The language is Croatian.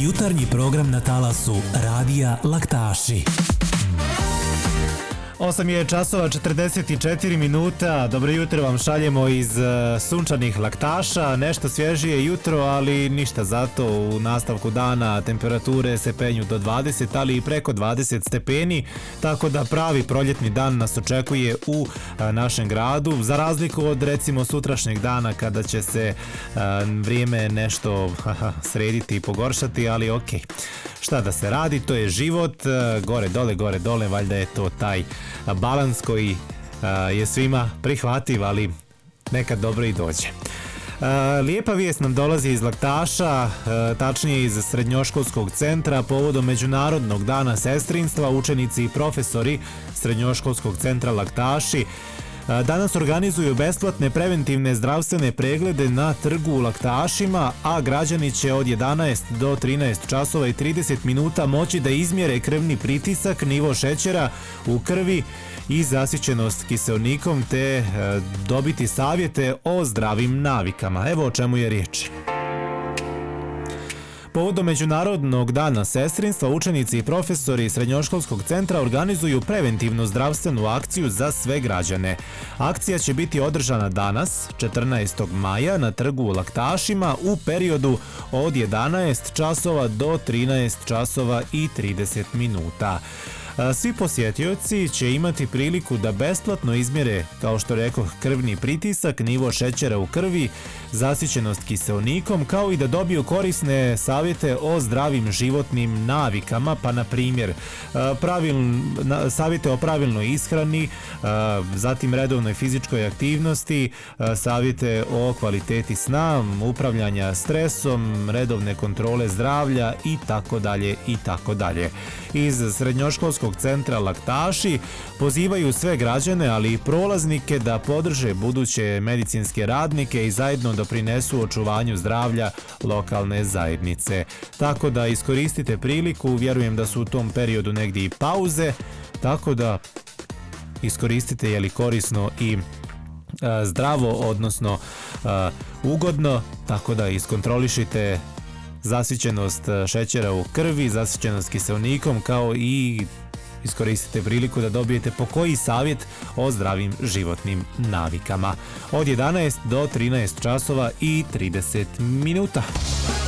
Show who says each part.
Speaker 1: Jutarnji program na talasu Radija Laktaši.
Speaker 2: 8 je časova 44 minuta. Dobro jutro vam šaljemo iz sunčanih Laktaša. Nešto svježije jutro, ali ništa zato. U nastavku dana temperature se penju do 20, ali i preko 20 stepeni. Tako da pravi proljetni dan nas očekuje u našem gradu. Za razliku od recimo sutrašnjeg dana kada će se vrijeme nešto srediti i pogoršati, ali okej. Šta da se radi, to je život, gore dole, valjda je to taj balans koji je svima prihvativ, ali nekad dobro i dođe. Lijepa vijest nam dolazi iz Laktaša, tačnije iz srednjoškolskog centra. Povodom Međunarodnog dana sestrinstva, učenici i profesori srednjoškolskog centra Laktaši danas organizuju besplatne preventivne zdravstvene preglede na trgu u Laktašima, a građani će od 11 do 13 časova i 30 minuta moći da izmjere krvni pritisak, nivo šećera u krvi i zasićenost kiseonikom, te dobiti savjete o zdravim navikama. Evo o čemu je riječ. Povodom Međunarodnog dana sestrinstva, učenici i profesori srednjoškolskog centra organizuju preventivnu zdravstvenu akciju za sve građane. Akcija će biti održana danas, 14. maja, na trgu u Laktašima u periodu od 11 časova do 13 časova i 30 minuta. Svi posjetioci će imati priliku da besplatno izmjere, kao što rekoh, krvni pritisak, nivo šećera u krvi, zasićenost kiseonikom, kao i da dobiju korisne savjete o zdravim životnim navikama, pa na primjer savjete o pravilnoj ishrani, zatim redovnoj fizičkoj aktivnosti, savjete o kvaliteti sna, upravljanja stresom, redovne kontrole zdravlja itd. Iz srednjoškolskog centra Laktaši pozivaju sve građane, ali i prolaznike da podrže buduće medicinske radnike i zajedno doprinesu očuvanju zdravlja lokalne zajednice. Tako da iskoristite priliku, vjerujem da su u tom periodu negdje i pauze, tako da iskoristite je li korisno i zdravo, odnosno ugodno, tako da iskontrolišite zasićenost šećera u krvi, zasićenost kiseonikom, kao i iskoristite priliku da dobijete po koji savjet o zdravim životnim navikama. Od 11 do 13 časova i 30 minuta.